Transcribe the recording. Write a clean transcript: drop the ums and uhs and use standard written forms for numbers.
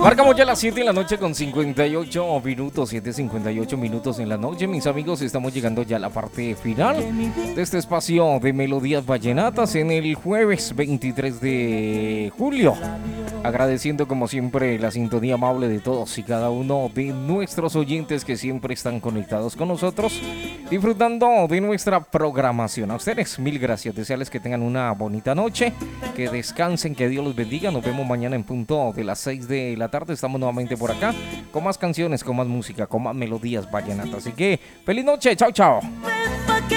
Marcamos ya las 7 de la noche con 58 minutos, 7:58 minutos en la noche. Mis amigos, estamos llegando ya a la parte final de este espacio de Melodías Vallenatas en el jueves 23 de julio. Agradeciendo como siempre la sintonía amable de todos y cada uno de nuestros oyentes que siempre están conectados con nosotros, disfrutando de nuestra programación. A ustedes, mil gracias. Desearles que tengan una bonita noche, que descansen, que Dios los bendiga. Nos vemos mañana en punto de las 6 de la tarde. Estamos nuevamente por acá con más canciones, con más música, con más melodías vallenatas. Así que feliz noche, chao, chao.